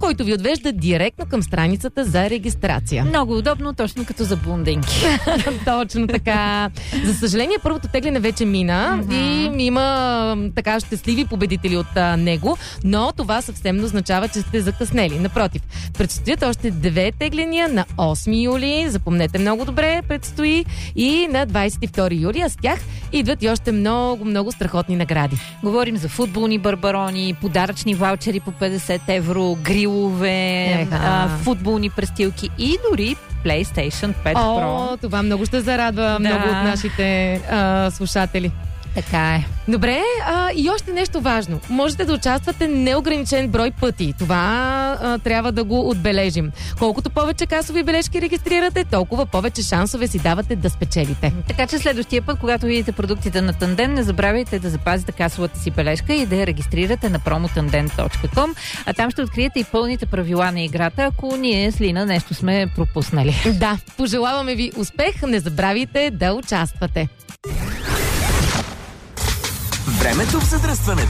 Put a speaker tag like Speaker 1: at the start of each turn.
Speaker 1: който ви отвежда директно към страницата за регистрация.
Speaker 2: Много удобно, точно като за блондинки.
Speaker 1: Точно така. За съжаление, първото тегляне вече мина и има така щастливи победители от него, но това съвсем не означава, че сте закъснели. Напротив, предстоят още 2 тегления на 8 юли. Запомнете много добре, предстои и на 22 юли, а с тях идват и още много страхотни награди.
Speaker 2: Говорим за футболни барбарони, подаръчни ваучери по 50 евро, грилове, футболни престилки и дори PlayStation 5 Pro.
Speaker 1: Това много ще зарадва много от нашите слушатели.
Speaker 2: Така е.
Speaker 1: Добре, и още нещо важно. Можете да участвате неограничен брой пъти. Това трябва да го отбележим. Колкото повече касови бележки регистрирате, толкова повече шансове си давате да спечелите.
Speaker 2: Така че следващия път, когато видите продуктите на Тандем, не забравяйте да запазите касовата си бележка и да я регистрирате на promotandem.com, а там ще откриете и пълните правила на играта, ако ние с Лина нещо сме пропуснали.
Speaker 1: Да, пожелаваме ви успех, не забравяйте да участвате.
Speaker 3: Времето в задръстването.